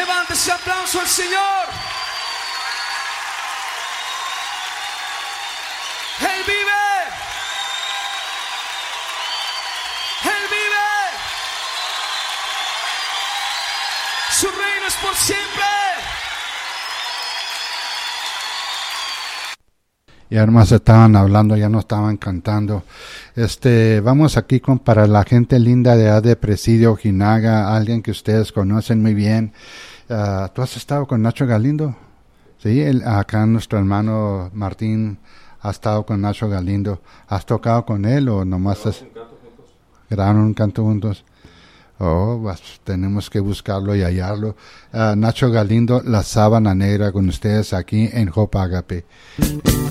Levante ese aplauso al Señor. Él vive. Él vive. Su reino es por siempre. Y además estaban hablando, ya no estaban cantando. Vamos aquí para la gente linda de Presidio Ojinaga, alguien que ustedes conocen muy bien. ¿Tú has estado con Nacho Galindo? Sí, acá nuestro hermano Martín ha estado con Nacho Galindo. ¿Has tocado con él o nomás grabaron un canto juntos? Oh, pues tenemos que buscarlo y hallarlo. Nacho Galindo, La Sábana Negra, con ustedes aquí en Hope Agape.